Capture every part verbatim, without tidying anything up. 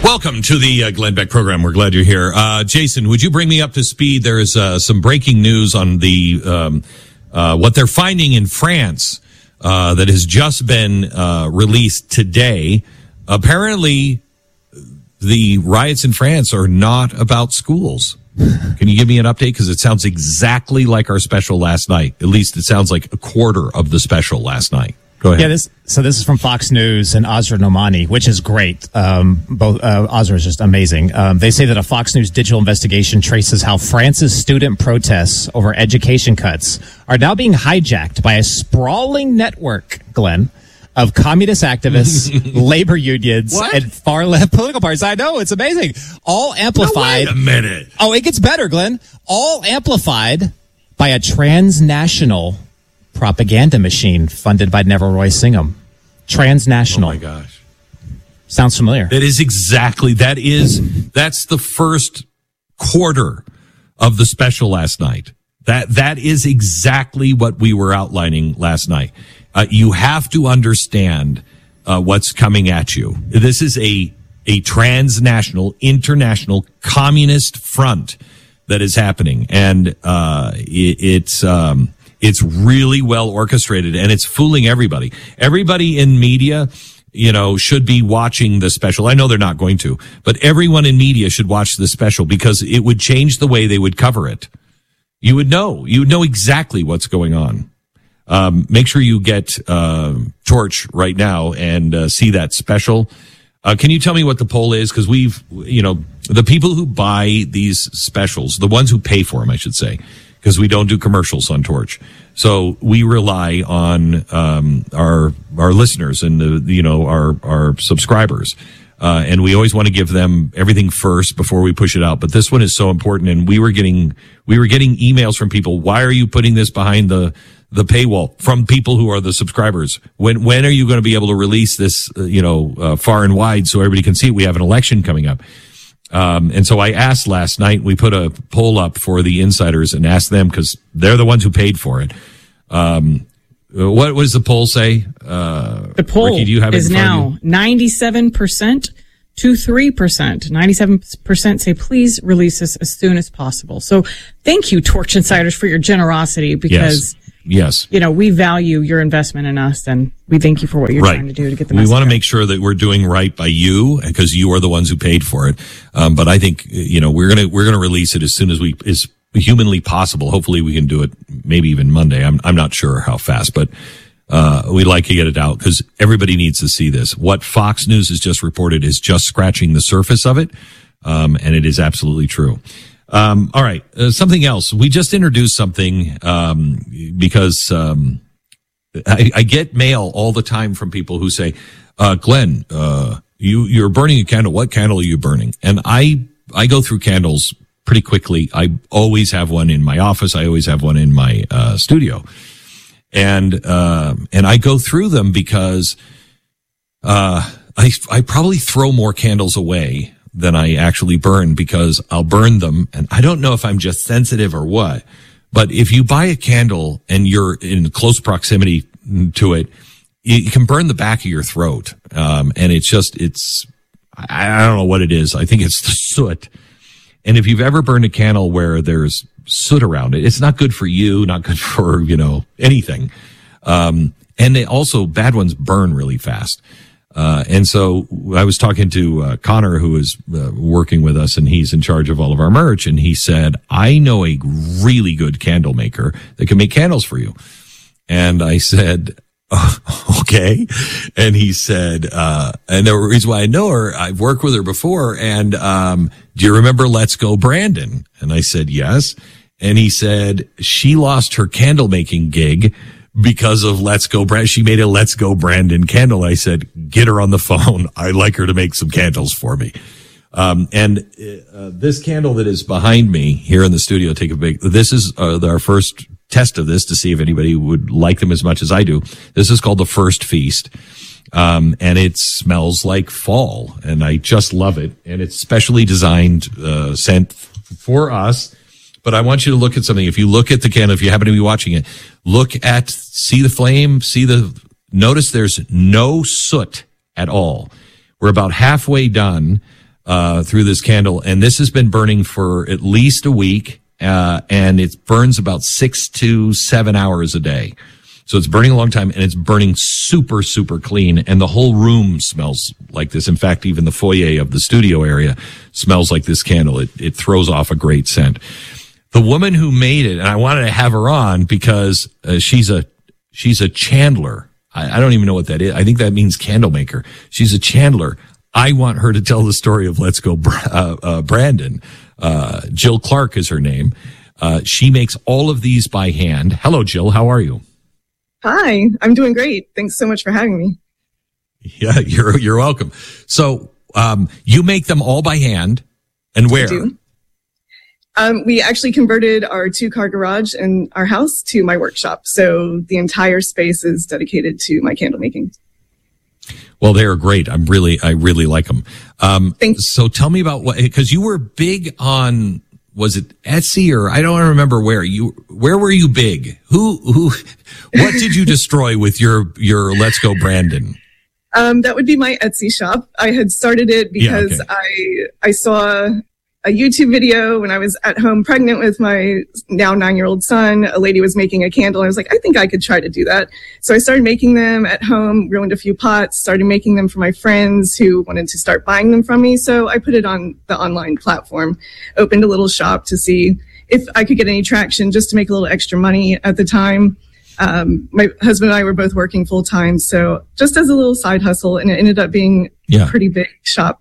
Welcome to the uh, Glenn Beck program. We're glad you're here. Uh, Jason, would you bring me up to speed? There is uh, some breaking news on the um, uh, what they're finding in France uh, that has just been uh, released today. Apparently, the riots in France are not about schools. Can you give me an update? Because it sounds exactly like our special last night. At least it sounds like a quarter of the special last night. Go ahead. Yeah, this, so this is from Fox News and Azra Nomani, which is great. Um, both uh, Azra is just amazing. Um, they say that a Fox News digital investigation traces how France's student protests over education cuts are now being hijacked by a sprawling network, Glenn, of communist activists, labor unions, What? and far-left political parties. I know, it's amazing. All amplified. No, wait a minute. Oh, it gets better, Glenn. All amplified by a transnational propaganda machine funded by Neville Roy Singham. Transnational. Oh my gosh. Sounds familiar. That is exactly, that is, that's the first quarter of the special last night. That, that is exactly what we were outlining last night. Uh, you have to understand uh, what's coming at you. This is a, a transnational, international communist front that is happening. And uh, it, it's, um, It's really well orchestrated, and it's fooling everybody. Everybody in media, you know, should be watching the special. I know they're not going to, but everyone in media should watch the special because it would change the way they would cover it. You would know. You would know exactly what's going on. Um, make sure you get uh, Torch right now and uh, see that special. Uh, can you tell me what the poll is? Because we've, you know, the people who buy these specials, the ones who pay for them, I should say, because we don't do commercials on Torch. So we rely on um, our our listeners and, the, you know, our, our subscribers. Uh, and we always want to give them everything first before we push it out. But this one is so important. And we were getting we were getting emails from people. Why are you putting this behind the the paywall? From people who are the subscribers. When when are you going to be able to release this, uh, you know, uh, far and wide so everybody can see it? We have an election coming up. Um, and so I asked last night, we put a poll up for the insiders and asked them because they're the ones who paid for it. Um, what, what does the poll say? Uh, the poll Ricky, do you have it is in front now of you? ninety-seven percent to three percent. ninety-seven percent say, please release this as soon as possible. So thank you, Torch Insiders, for your generosity because, yes. yes. you know, we value your investment in us and we thank you for what you're right. trying to do to get the we message. We want to out. make sure that we're doing right by you because you are the ones who paid for it. Um, but I think, you know, we're going to, we're going to release it as soon as we, as humanly possible. Hopefully we can do it maybe even Monday. I'm, I'm not sure how fast, but, uh, we'd like to get it out because everybody needs to see this. What Fox News has just reported is just scratching the surface of it. Um, and it is absolutely true. Um, all right. Uh, something else. We just introduced something, um, because, um, I, I get mail all the time from people who say, uh, Glenn, uh, you, you're burning a candle. What candle are you burning? And I, I go through candles pretty quickly. I always have one in my office. I always have one in my, uh, studio. And, uh, and I go through them because, uh, I, I probably throw more candles away than I actually burn because I'll burn them. And I don't know if I'm just sensitive or what. But if you buy a candle and you're in close proximity to it, you can burn the back of your throat. Um, and it's just, it's, I, I don't know what it is. I think it's the soot. And if you've ever burned a candle where there's soot around it, it's not good for you, not good for, you know, anything. Um, and they also, bad ones burn really fast. Uh, and so I was talking to uh, Connor, who is uh, working with us, and he's in charge of all of our merch. And he said, I know a really good candle maker that can make candles for you. And I said, oh, okay. And he said, uh, and the reason why I know her, I've worked with her before. And, um, do you remember Let's Go Brandon? And I said, yes. And he said, she lost her candle making gig because of Let's Go Brandon. She made a Let's Go Brandon candle. I said, get her on the phone. I'd like her to make some candles for me. Um, and, uh, this candle that is behind me here in the studio, take a big, this is, uh, our first test of this to see if anybody would like them as much as I do. This is called the First Feast. Um, and it smells like fall and I just love it. And it's specially designed, uh, scent for us. But I want you to look at something. If you look at the candle, if you happen to be watching it, look at, see the flame, see the, notice there's no soot at all. We're about halfway done. uh, through this candle, and this has been burning for at least a week, uh, and it burns about six to seven hours a day. So it's burning a long time, and it's burning super, super clean, and the whole room smells like this. In fact, even the foyer of the studio area smells like this candle. It, it throws off a great scent. The woman who made it, and I wanted to have her on because uh, she's a she's a chandler. I, I don't even know what that is. I think that means candle maker. She's a chandler. I want her to tell the story of Let's Go uh, uh, Brandon. Uh, Jill Clark is her name. Uh, she makes all of these by hand. Hello, Jill. How are you? Hi, I'm doing great. Thanks so much for having me. Yeah, you're you're welcome. So um, you make them all by hand, and where? I do. Um, we actually converted our two-car garage in our house to my workshop, so the entire space is dedicated to my candle making. Well, they're great. I'm really, I really like them. Um, Thanks. So tell me about what, because you were big on, was it Etsy or I don't remember where you, where were you big? Who, who, what did you destroy with your, your Let's Go Brandon? Um, that would be my Etsy shop. I had started it because Yeah, okay. I, I saw a YouTube video when I was at home pregnant with my now nine-year-old son. A lady was making a candle. I was like, I think I could try to do that. So I started making them at home, ruined a few pots, started making them for my friends who wanted to start buying them from me. So I put it on the online platform, opened a little shop to see if I could get any traction just to make a little extra money at the time. Um, my husband and I were both working full time. So just as a little side hustle, and it ended up being Yeah. a pretty big shop.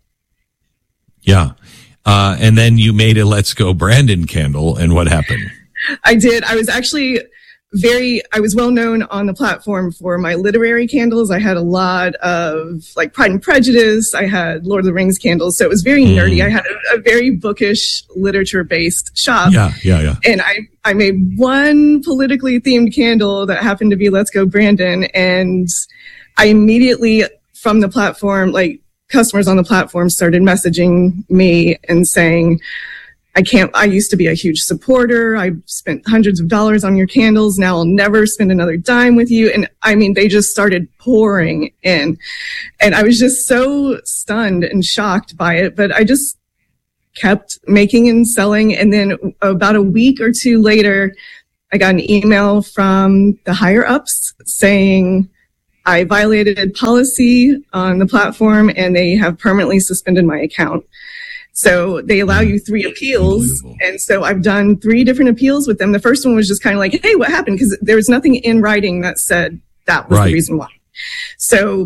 Yeah. Uh, and then you made a Let's Go Brandon candle, and what happened? I did. I was actually very, I was well known on the platform for my literary candles. I had a lot of like Pride and Prejudice. I had Lord of the Rings candles. So it was very Mm. nerdy. I had a, a very bookish literature based shop. Yeah, yeah, yeah. And I, I made one politically themed candle that happened to be Let's Go Brandon. And I immediately from the platform, like, customers on the platform started messaging me and saying, I can't, I used to be a huge supporter. I spent hundreds of dollars on your candles. Now I'll never spend another dime with you. And I mean, they just started pouring in, and I was just so stunned and shocked by it. But I just kept making and selling. And then about a week or two later, I got an email from the higher ups saying, I violated policy on the platform and they have permanently suspended my account. So they allow you three appeals. And so I've done three different appeals with them. The first one was just kind of like, hey, what happened? Because there was nothing in writing that said that was Right. the reason why. So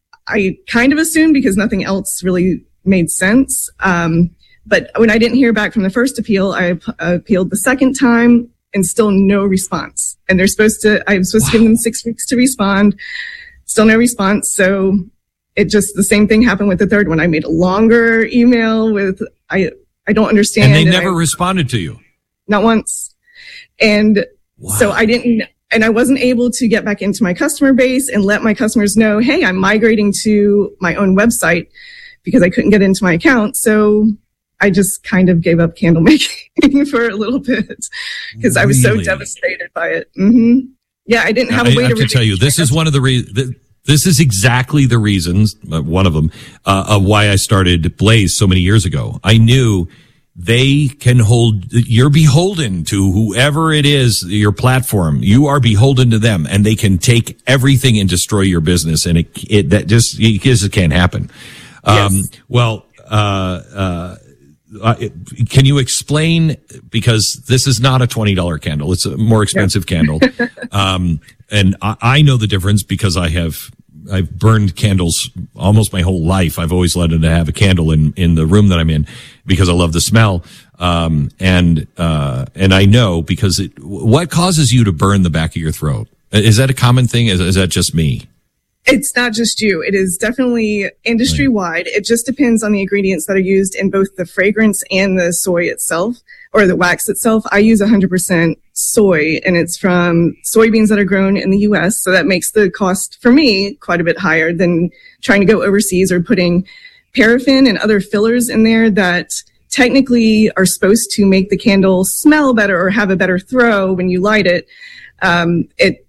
I kind of assumed because nothing else really made sense. Um, but when I didn't hear back from the first appeal, I ap- appealed the second time and still no response. And they're supposed to, I'm supposed wow. to give them six weeks to respond. Still no response. So it just, the same thing happened with the third one. I made a longer email with, I, I don't understand. And they and never I, responded to you? Not once. And wow. so I didn't, and I wasn't able to get back into my customer base and let my customers know, hey, I'm migrating to my own website because I couldn't get into my account. So I just kind of gave up candle making for a little bit because really? I was so devastated by it. Mm-hmm. Yeah, I didn't have a way I have to, to tell you, this is one of the reasons. This is exactly the reasons, uh, one of them, uh, of why I started Blaze so many years ago. I knew they can hold, you're beholden to whoever it is, your platform. You are beholden to them, and they can take everything and destroy your business. And it, it that just, it just can't happen. Um, yes. Well, uh, uh, Uh, can you explain, because this is not a twenty dollars candle, it's a more expensive yeah. candle. Um, and I, I know the difference because I have, I've burned candles almost my whole life. I've always wanted to have a candle in, in the room that I'm in because I love the smell. Um, and, uh, and I know because it, what causes you to burn the back of your throat? Is that a common thing? Is, is that just me? It's not just you. It is definitely industry wide. It just depends on the ingredients that are used in both the fragrance and the soy itself, or the wax itself. I use one hundred percent soy, and it's from soybeans that are grown in the U S. So that makes the cost for me quite a bit higher than trying to go overseas or putting paraffin and other fillers in there that technically are supposed to make the candle smell better or have a better throw when you light it. Um, it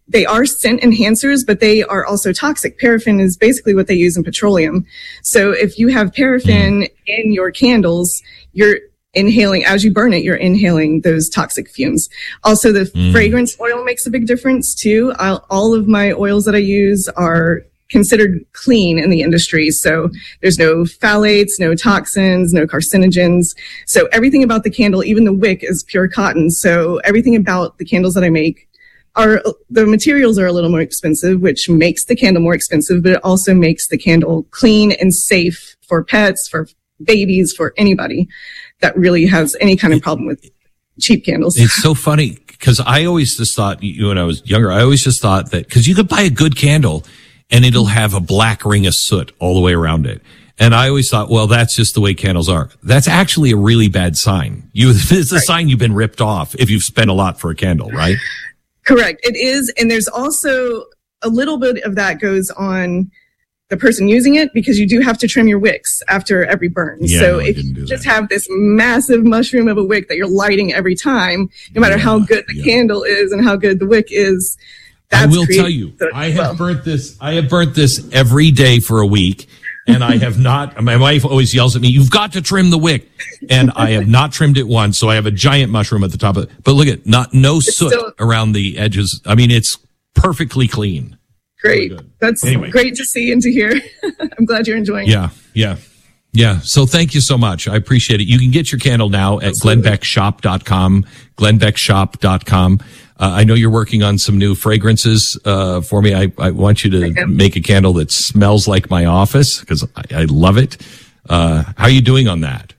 they are scent enhancers, but they are also toxic. Paraffin is basically what they use in petroleum. So if you have paraffin mm. in your candles, you're inhaling, as you burn it, you're inhaling those toxic fumes. Also, the mm. fragrance oil makes a big difference too. I'll, all of my oils that I use are considered clean in the industry. So there's no phthalates, no toxins, no carcinogens. So everything about the candle, even the wick, is pure cotton. So everything about the candles that I make are, the materials are a little more expensive, which makes the candle more expensive, but it also makes the candle clean and safe for pets, for babies, for anybody that really has any kind of problem with cheap candles. It's so funny because I always just thought, when I was younger, I always just thought that because you could buy a good candle and it'll have a black ring of soot all the way around it. And I always thought, well, that's just the way candles are. That's actually a really bad sign. You, it's a right. sign you've been ripped off if you've spent a lot for a candle, right? Correct. It is. And there's also a little bit of that goes on the person using it, because you do have to trim your wicks after every burn. Yeah, so no, if you just have this massive mushroom of a wick that you're lighting every time, no matter yeah, how good the yeah. candle is and how good the wick is, that's I will tell you, I have well. burnt this, I have burnt this every day for a week, and I have not, my wife always yells at me, you've got to trim the wick. And I have not trimmed it once, so I have a giant mushroom at the top of it. But look at, not, no it's soot still around the edges. I mean, it's perfectly clean. Great. That's anyway. Great to see and to hear. I'm glad you're enjoying yeah, it. Yeah, yeah. Yeah. So thank you so much. I appreciate it. You can get your candle now at glenn beck shop dot com, glenn beck shop dot com. Uh, I know you're working on some new fragrances uh, for me. I, I want you to make a candle that smells like my office because I, I love it. Uh, how are you doing on that?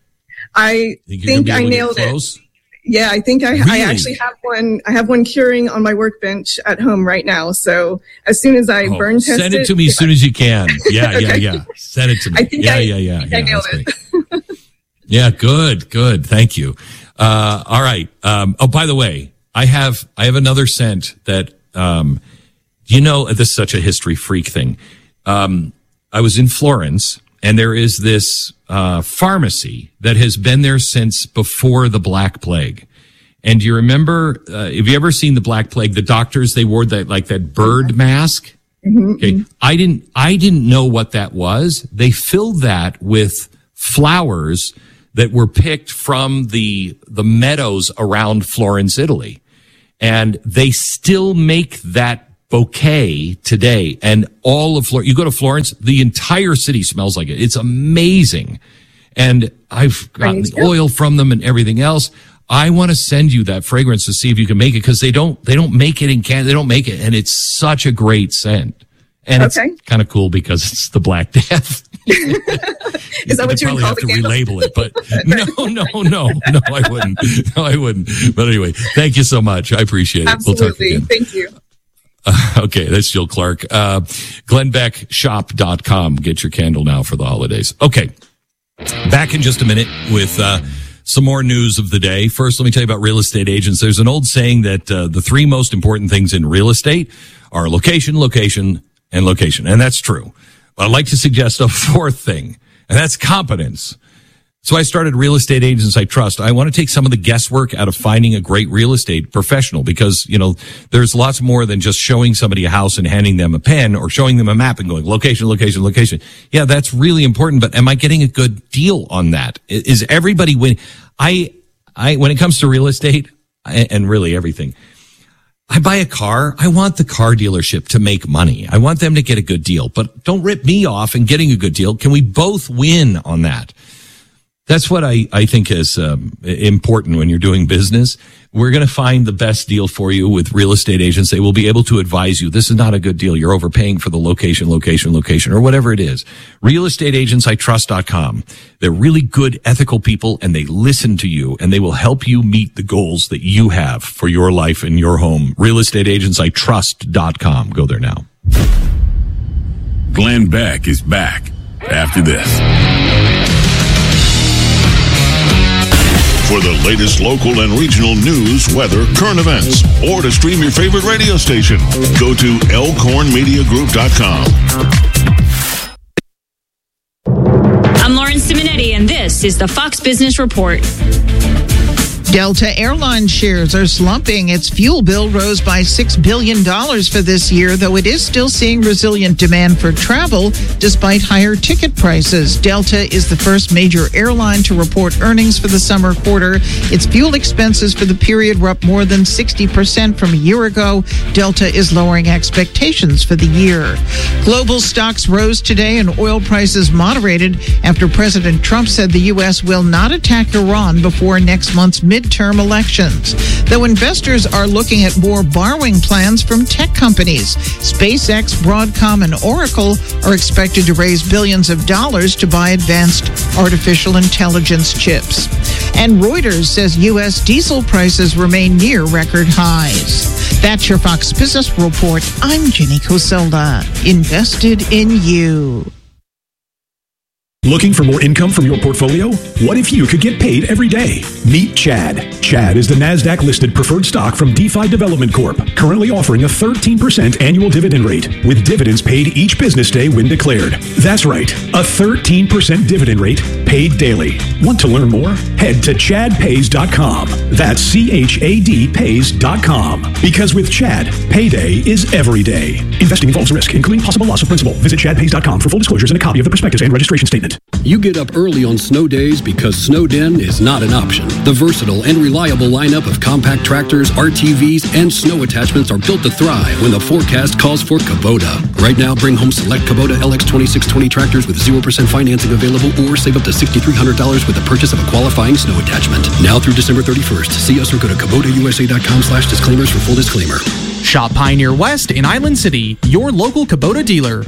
I think, think I nailed it. Yeah, I think I, really? I actually have one. I have one curing on my workbench at home right now. So as soon as I oh, burn test it, send it to me as soon as you can. Yeah, okay. yeah, yeah. Send it to me. I think yeah, I, yeah, yeah, I, yeah. I nailed it. Yeah, good, good. Thank you. Uh, all right. Um, oh, by the way, I have I have another scent that um, you know. This is such a history freak thing. Um, I was in Florence, and there is this uh, pharmacy that has been there since before the Black Plague. And do you remember, uh, have you ever seen the Black Plague? The doctors, they wore that, like that bird mask. Mm-hmm. Okay. I didn't, I didn't know what that was. They filled that with flowers that were picked from the, the meadows around Florence, Italy. And they still make that bouquet today. And all of Florence, you go to Florence, the entire city smells like it. It's amazing. And I've gotten the oil from them and everything else. I want to send you that fragrance to see if you can make it, because they don't, they don't make it in Canada. They don't make it. And it's such a great scent. And okay. it's kind of cool because it's the Black Death. Is that what you probably call have the to candle? relabel it, but no, no, no, no, I wouldn't. No, I wouldn't. But anyway, thank you so much. I appreciate it. Absolutely. We'll talk again. Thank you. Uh, okay, that's Jill Clark. Uh, glenn beck shop dot com. Get your candle now for the holidays. Okay, back in just a minute with uh, some more news of the day. First, let me tell you about real estate agents. There's an old saying that uh, the three most important things in real estate are location, location, and location. And that's true. But I'd like to suggest a fourth thing, and that's competence. So I started Real Estate Agents I Trust. I want to take some of the guesswork out of finding a great real estate professional, because, you know, there's lots more than just showing somebody a house and handing them a pen or showing them a map and going location, location, location. Yeah, that's really important. But am I getting a good deal on that? Is everybody winning? I, I, when it comes to real estate and really everything, I buy a car. I want the car dealership to make money. I want them to get a good deal, but don't rip me off in getting a good deal. Can we both win on that? That's what I, I think is um, important when you're doing business. We're going to find the best deal for you with real estate agents. They will be able to advise you. This is not a good deal. You're overpaying for the location, location, location, or whatever it is. real estate agents I trust dot com. They're really good, ethical people, and they listen to you, and they will help you meet the goals that you have for your life and your home. real estate agents I trust dot com. Go there now. Glenn Beck is back after this. For the latest local and regional news, weather, current events, or to stream your favorite radio station, go to elkhorn media group dot com. I'm Lauren Simonetti, and this is the Fox Business Report. Delta Airlines shares are slumping. Its fuel bill rose by six billion dollars for this year, though it is still seeing resilient demand for travel despite higher ticket prices. Delta is the first major airline to report earnings for the summer quarter. Its fuel expenses for the period were up more than sixty percent from a year ago. Delta is lowering expectations for the year. Global stocks rose today and oil prices moderated after President Trump said the U S will not attack Iran before next month's midterm elections. Though investors are looking at more borrowing plans from tech companies. SpaceX, Broadcom, and Oracle are expected to raise billions of dollars to buy advanced artificial intelligence chips. And Reuters says U S diesel prices remain near record highs. That's your Fox Business Report. I'm Jenny Coselda. Invested in you. Looking for more income from your portfolio? What if you could get paid every day? Meet Chad. Chad is the NASDAQ-listed preferred stock from DeFi Development Corp, currently offering a thirteen percent annual dividend rate, with dividends paid each business day when declared. That's right, a thirteen percent dividend rate paid daily. Want to learn more? Head to chad pays dot com. That's C H A D pays dot com. Because with Chad, payday is every day. Investing involves risk, including possible loss of principal. Visit chad pays dot com for full disclosures and a copy of the prospectus and registration statement. You get up early on snow days because Snowden is not an option. The versatile and reliable lineup of compact tractors, R T Vs, and snow attachments are built to thrive when the forecast calls for Kubota. Right now, bring home select Kubota L X twenty-six twenty tractors with zero percent financing available, or save up to six thousand three hundred dollars with the purchase of a qualifying snow attachment. Now through December thirty-first. See us or go to Kubota U S A dot com slash disclaimers for full disclaimer. Shop Pioneer West in Island City, your local Kubota dealer.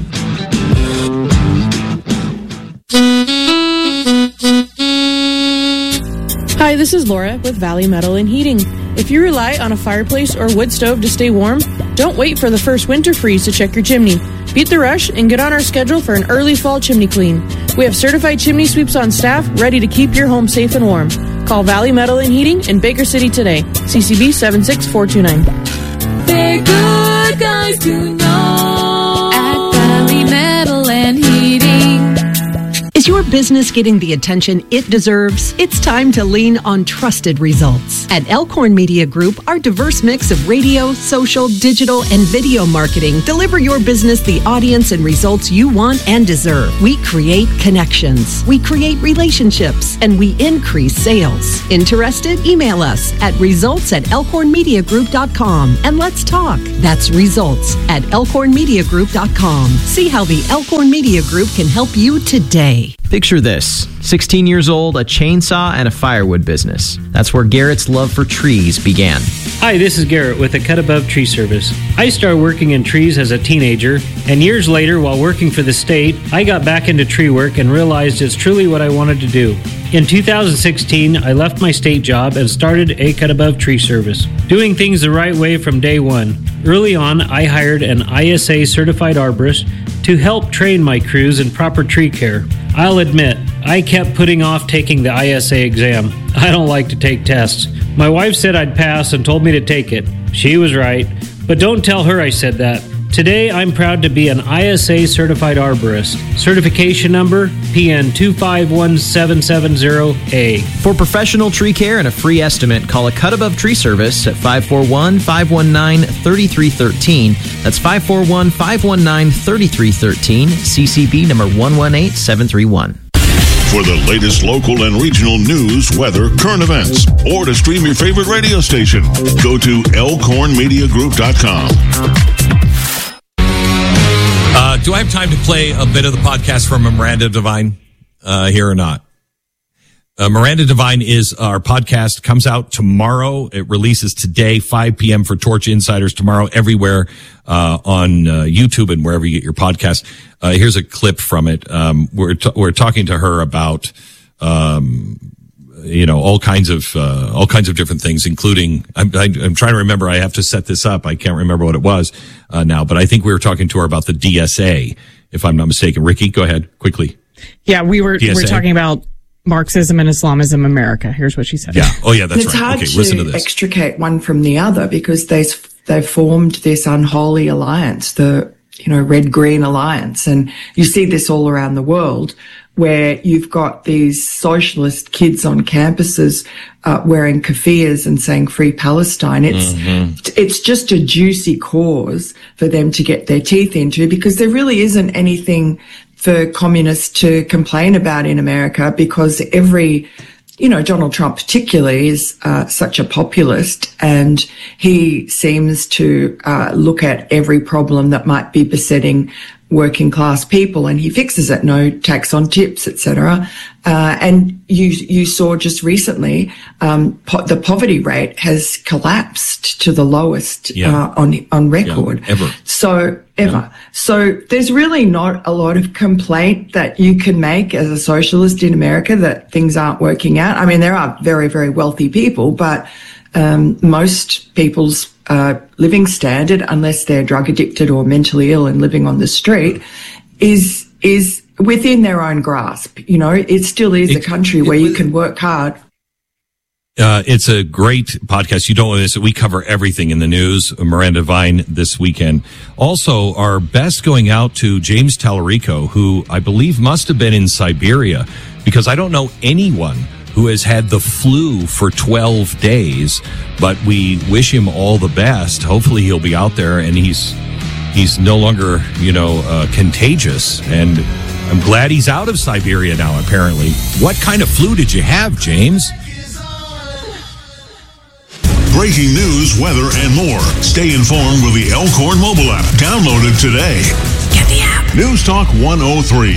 Hi, this is Laura with Valley Metal and Heating. If you rely on a fireplace or wood stove to stay warm, don't wait for the first winter freeze to check your chimney. Beat the rush and get on our schedule for an early fall chimney clean. We have certified chimney sweeps on staff ready to keep your home safe and warm. Call Valley Metal and Heating in Baker City today. C C B seven six four two nine. They're good guys to know at Valley Metal and Heating. Is your business getting the attention it deserves? It's time to lean on trusted results. At Elkhorn Media Group, our diverse mix of radio, social, digital, and video marketing deliver your business the audience and results you want and deserve. We create connections, we create relationships, and we increase sales. Interested? Email us at results at elkhorn media group dot com and let's talk. That's results at elkhorn media group dot com. See how the Elkhorn Media Group can help you today. Picture this, sixteen years old, a chainsaw, and a firewood business. That's where Garrett's love for trees began. Hi, this is Garrett with the Cut Above Tree Service. I started working in trees as a teenager, and years later, while working for the state, I got back into tree work and realized it's truly what I wanted to do. In two thousand sixteen, I left my state job and started a Cut Above Tree Service, doing things the right way from day one. Early on, I hired an I S A certified arborist to help train my crews in proper tree care. I'll admit, I kept putting off taking the I S A exam. I don't like to take tests. My wife said I'd pass and told me to take it. She was right, but don't tell her I said that. Today, I'm proud to be an I S A certified arborist. Certification number P N two five one seven seven zero A. For professional tree care and a free estimate, call a Cut Above Tree Service at five four one, five one nine, three three one three. That's five four one, five one nine, three three one three, C C B number one one eight seven three one. For the latest local and regional news, weather, current events, or to stream your favorite radio station, go to elkhorn media group dot com. Uh, do I have time to play a bit of the podcast from Miranda Devine uh, here or not? Uh, Miranda Devine is our podcast, comes out tomorrow. It releases today, five p.m. for Torch Insiders tomorrow, everywhere uh, on uh, YouTube and wherever you get your podcast. Uh, here's a clip from it. Um, we're t- we're talking to her about um, you know all kinds of uh, all kinds of different things, including I'm, I'm trying to remember. I have to set this up. I can't remember what it was uh, now, but I think we were talking to her about the D S A, if I'm not mistaken. Ricky, go ahead quickly. Yeah, we were D S A. we were talking about Marxism and Islamism America. Here's what she said. Yeah. Oh, yeah, that's it's right. Hard okay, to listen to this. Extricate one from the other because they they formed this unholy alliance, the you know red green alliance, and you see this all around the world where you've got these socialist kids on campuses uh, wearing keffiyehs and saying free Palestine. It's mm-hmm. it's just a juicy cause for them to get their teeth into, because there really isn't anything for communists to complain about in America, because every, you know, Donald Trump particularly is uh, such a populist, and he seems to uh, look at every problem that might be besetting working class people, and he fixes it. No tax on tips, et cetera. Uh, and you you saw just recently um, po- the poverty rate has collapsed to the lowest yeah. uh, on on record yeah, ever. So ever. Yeah. So there's really not a lot of complaint that you can make as a socialist in America that things aren't working out. I mean, there are very very wealthy people, but um, most people's uh, living standard, unless they're drug addicted or mentally ill and living on the street, is is within their own grasp. You know, it still is it, a country it, where it, you can work hard. Uh, it's a great podcast. You don't want to miss it. We cover everything in the news. Miranda Vine this weekend. Also, our best going out to James Tallarico, who I believe must have been in Siberia, because I don't know anyone who has had the flu for twelve days, but we wish him all the best. Hopefully he'll be out there and he's he's no longer, you know, uh, contagious. And I'm glad he's out of Siberia now, apparently. What kind of flu did you have, James? Breaking news, weather, and more. Stay informed with the Elkhorn mobile app. Download it today. Get the app. News Talk one oh three.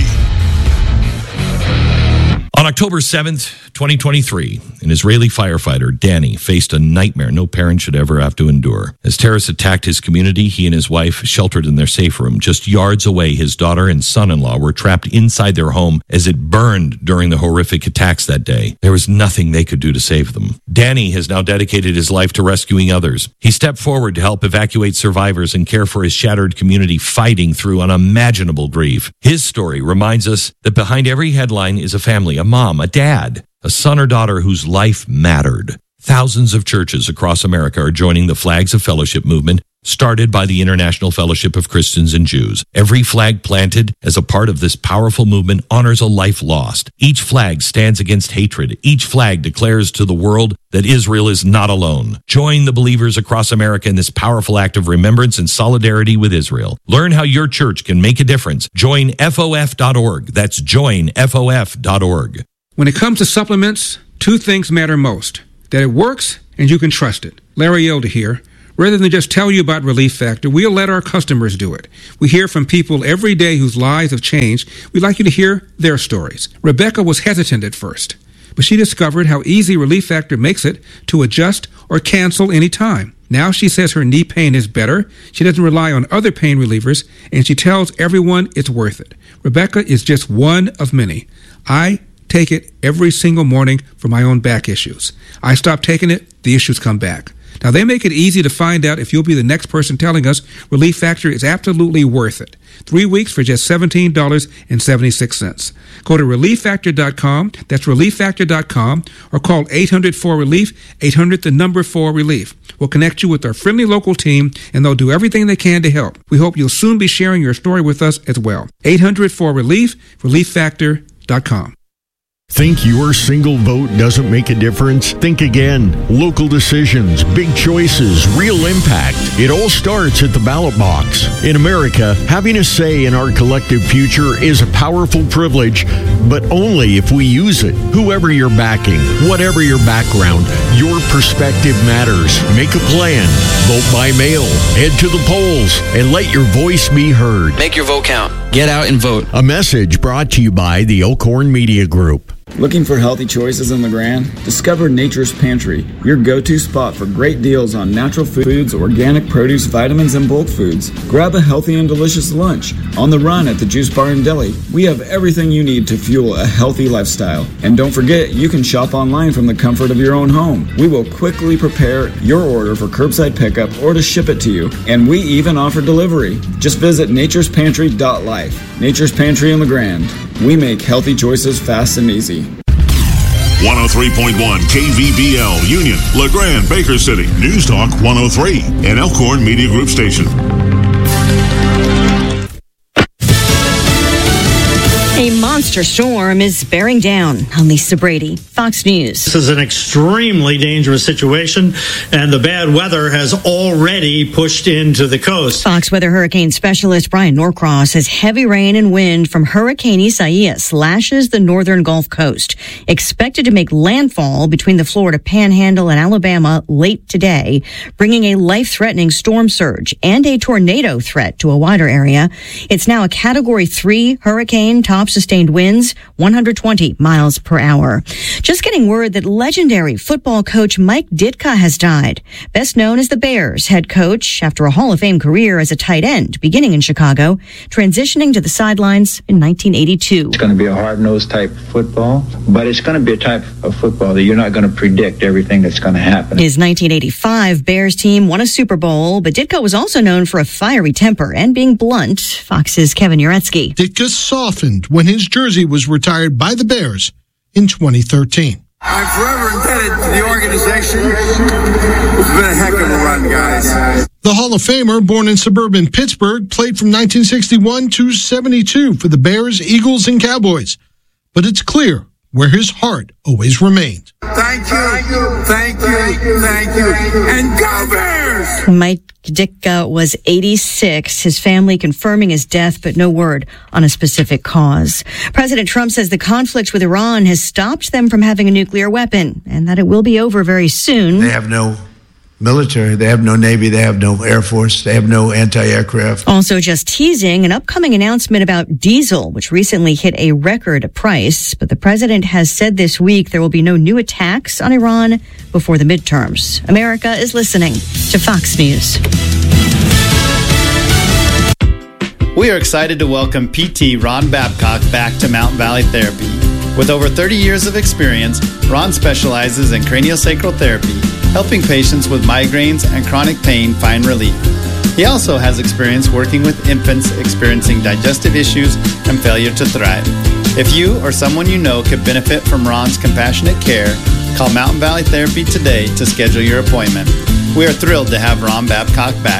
On October seventh, twenty twenty-three, an Israeli firefighter, Danny, faced a nightmare no parent should ever have to endure. As terrorists attacked his community, he and his wife sheltered in their safe room. Just yards away, his daughter and son-in-law were trapped inside their home as it burned during the horrific attacks that day. There was nothing they could do to save them. Danny has now dedicated his life to rescuing others. He stepped forward to help evacuate survivors and care for his shattered community fighting through unimaginable grief. His story reminds us that behind every headline is a family, a mom, a dad, a son or daughter whose life mattered. Thousands of churches across America are joining the Flags of Fellowship movement, started by the International Fellowship of Christians and Jews. Every flag planted as a part of this powerful movement honors a life lost. Each flag stands against hatred. Each flag declares to the world that Israel is not alone. Join the believers across America in this powerful act of remembrance and solidarity with Israel. Learn how your church can make a difference. Join F O F dot org. That's join F O F dot org. When it comes to supplements, two things matter most: that it works and you can trust it. Larry Elder here. Rather than just tell you about Relief Factor, we'll let our customers do it. We hear from people every day whose lives have changed. We'd like you to hear their stories. Rebecca was hesitant at first, but she discovered how easy Relief Factor makes it to adjust or cancel any time. Now she says her knee pain is better, she doesn't rely on other pain relievers, and she tells everyone it's worth it. Rebecca is just one of many. I take it every single morning for my own back issues. I stop taking it, the issues come back. Now, they make it easy to find out if you'll be the next person telling us Relief Factor is absolutely worth it. Three weeks for just seventeen dollars and seventy-six cents. Go to relief factor dot com, that's relief factor dot com, or call eight hundred four relief, eight hundred the number four relief. We'll connect you with our friendly local team, and they'll do everything they can to help. We hope you'll soon be sharing your story with us as well. eight hundred four relief, relief factor dot com. Think your single vote doesn't make a difference? Think again. Local decisions, big choices, real impact. It all starts at the ballot box. In America, having a say in our collective future is a powerful privilege, but only if we use it. Whoever you're backing, whatever your background, your perspective matters. Make a plan. Vote by mail. Head to the polls and let your voice be heard. Make your vote count. Get out and vote. A message brought to you by the Elkhorn Media Group. Looking for healthy choices in LeGrand? Discover Nature's Pantry, your go-to spot for great deals on natural foods, organic produce, vitamins, and bulk foods. Grab a healthy and delicious lunch. On the run at the Juice Bar and Deli, we have everything you need to fuel a healthy lifestyle. And don't forget, you can shop online from the comfort of your own home. We will quickly prepare your order for curbside pickup or to ship it to you. And we even offer delivery. Just visit natures pantry dot life. Nature's Pantry in LeGrand. We make healthy choices fast and easy. one oh three point one K V B L, Union, LeGrand, Baker City. News Talk one oh three, an Elkhorn Media Group station. A monster storm is bearing down. I'm Lisa Brady, Fox News. This is an extremely dangerous situation, and the bad weather has already pushed into the coast. Fox weather hurricane specialist Brian Norcross says heavy rain and wind from Hurricane Isaias lashes the northern Gulf Coast, expected to make landfall between the Florida Panhandle and Alabama late today, bringing a life-threatening storm surge and a tornado threat to a wider area. It's now a Category three hurricane, top sustained winds one hundred twenty miles per hour. Just getting word that legendary football coach Mike Ditka has died. Best known as the Bears head coach after a Hall of Fame career as a tight end, beginning in Chicago, transitioning to the sidelines in nineteen eighty-two. It's going to be a hard-nosed type of football, but it's going to be a type of football that you're not going to predict everything that's going to happen. His nineteen eighty-five Bears team won a Super Bowl, but Ditka was also known for a fiery temper and being blunt. Fox's Kevin Uretsky. Ditka softened when his jersey was retired by the Bears in twenty thirteen. I'm forever indebted to the organization. It's been a heck of a run, guys. The Hall of Famer, born in suburban Pittsburgh, played from nineteen sixty-one to seventy-two for the Bears, Eagles, and Cowboys. But it's clear where his heart always remained. Thank you, thank you, thank you, and go Bears! Mike Ditka was eighty-six, his family confirming his death, but no word on a specific cause. President Trump says the conflict with Iran has stopped them from having a nuclear weapon and that it will be over very soon. They have no military, they have no Navy, they have no Air Force, they have no anti-aircraft. Also just teasing an upcoming announcement about diesel, which recently hit a record price. But the president has said this week there will be no new attacks on Iran before the midterms. America is listening to Fox News. We are excited to welcome P T Ron Babcock back to Mountain Valley Therapy. With over thirty years of experience, Ron specializes in craniosacral therapy, helping patients with migraines and chronic pain find relief. He also has experience working with infants experiencing digestive issues and failure to thrive. If you or someone you know could benefit from Ron's compassionate care, call Mountain Valley Therapy today to schedule your appointment. We are thrilled to have Ron Babcock back.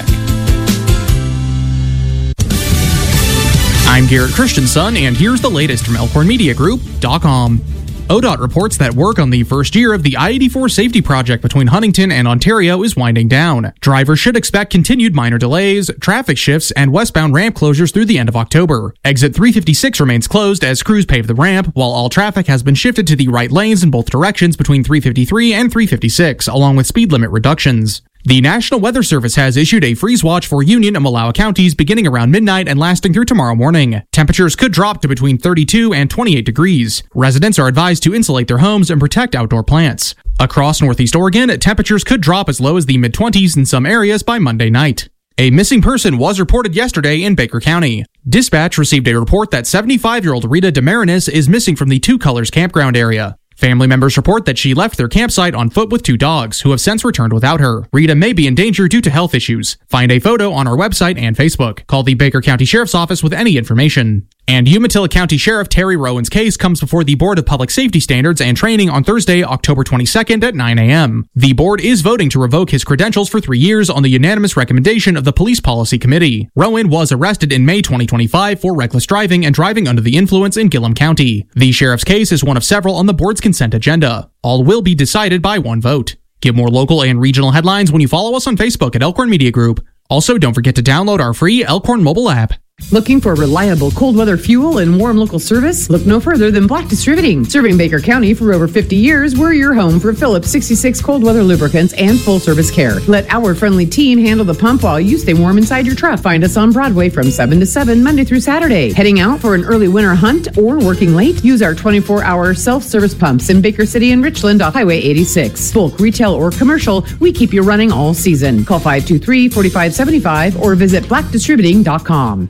I'm Garrett Christensen, and here's the latest from Elkhorn Media Group dot com. O D O T reports that work on the first year of the I eighty-four safety project between Huntington and Ontario is winding down. Drivers should expect continued minor delays, traffic shifts, and westbound ramp closures through the end of October. Exit three fifty-six remains closed as crews pave the ramp, while all traffic has been shifted to the right lanes in both directions between three fifty-three and three fifty-six, along with speed limit reductions. The National Weather Service has issued a freeze watch for Union and Wallowa counties beginning around midnight and lasting through tomorrow morning. Temperatures could drop to between thirty-two and twenty-eight degrees. Residents are advised to insulate their homes and protect outdoor plants. Across Northeast Oregon, temperatures could drop as low as the mid-twenties in some areas by Monday night. A missing person was reported yesterday in Baker County. Dispatch received a report that seventy-five-year-old Rita DeMarinis is missing from the Two Colors campground area. Family members report that she left their campsite on foot with two dogs, who have since returned without her. Rita may be in danger due to health issues. Find a photo on our website and Facebook. Call the Baker County Sheriff's Office with any information. And Umatilla County Sheriff Terry Rowan's case comes before the Board of Public Safety Standards and Training on Thursday, October twenty-second at nine a.m. The board is voting to revoke his credentials for three years on the unanimous recommendation of the Police Policy Committee. Rowan was arrested in May twenty twenty-five for reckless driving and driving under the influence in Gillum County. The sheriff's case is one of several on the board's consent agenda. All will be decided by one vote. Get more local and regional headlines when you follow us on Facebook at Elkhorn Media Group. Also, don't forget to download our free Elkhorn mobile app. Looking for reliable cold weather fuel and warm local service? Look no further than Black Distributing. Serving Baker County for over fifty years, we're your home for Phillips sixty-six cold weather lubricants and full service care. Let our friendly team handle the pump while you stay warm inside your truck. Find us on Broadway from seven to seven Monday through Saturday. Heading out for an early winter hunt or working late? Use our twenty-four hour self-service pumps in Baker City and Richland off Highway eighty-six. Bulk, retail, or commercial, we keep you running all season. Call five two three, four five seven five or visit black distributing dot com.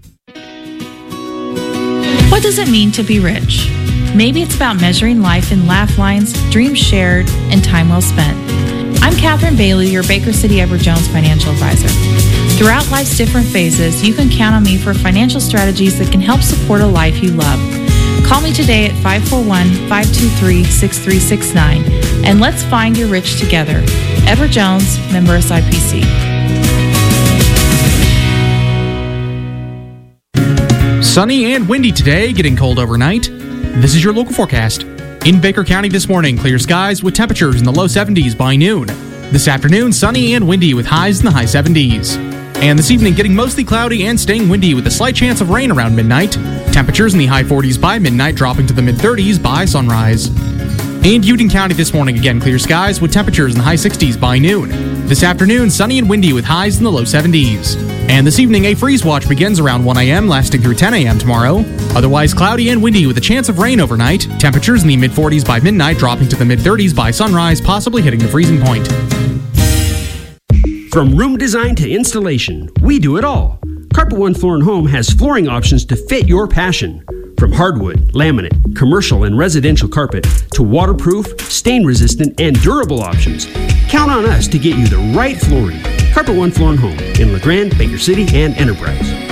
What does it mean to be rich? Maybe it's about measuring life in laugh lines, dreams shared, and time well spent. I'm Catherine Bailey, your Baker City Edward Jones financial advisor. Throughout life's different phases, you can count on me for financial strategies that can help support a life you love. Call me today at five four one, five two three, six three six nine and let's find your rich together. Edward Jones, member S I P C. Sunny and windy today, getting cold overnight. This is your local forecast. In Baker County this morning, clear skies with temperatures in the low seventies by noon. This afternoon, sunny and windy with highs in the high seventies. And this evening, getting mostly cloudy and staying windy with a slight chance of rain around midnight. Temperatures in the high forties by midnight, dropping to the mid thirties by sunrise. In Union County this morning, again, clear skies with temperatures in the high sixties by noon. This afternoon, sunny and windy with highs in the low seventies. And this evening, a freeze watch begins around one a.m., lasting through ten a.m. tomorrow. Otherwise, cloudy and windy with a chance of rain overnight. Temperatures in the mid forties by midnight, dropping to the mid thirties by sunrise, possibly hitting the freezing point. From room design to installation, we do it all. Carpet One Floor and Home has flooring options to fit your passion. From hardwood, laminate, commercial, and residential carpet to waterproof, stain-resistant, and durable options. Count on us to get you the right flooring. Carpet One Floor and Home in LeGrand, Baker City, and Enterprise.